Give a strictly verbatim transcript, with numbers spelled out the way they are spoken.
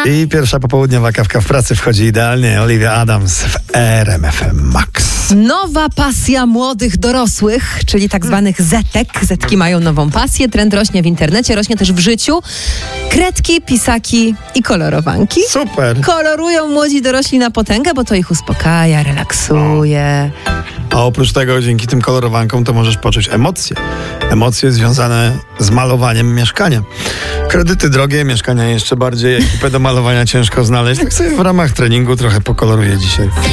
I pierwsza popołudniowa kawka w pracy wchodzi idealnie. Olivia Adams w R M F Max. Nowa pasja młodych dorosłych, czyli tak zwanych zetek. Zetki mają nową pasję. Trend rośnie w internecie, rośnie też w życiu. Kredki, pisaki i kolorowanki. Super. Kolorują młodzi dorośli na potęgę, bo to ich uspokaja, relaksuje. A oprócz tego, dzięki tym kolorowankom to możesz poczuć emocje. Emocje związane z malowaniem mieszkania. Kredyty drogie, mieszkania jeszcze bardziej. Ekipę do malowania ciężko znaleźć. Tak sobie w ramach treningu trochę pokoloruję dzisiaj.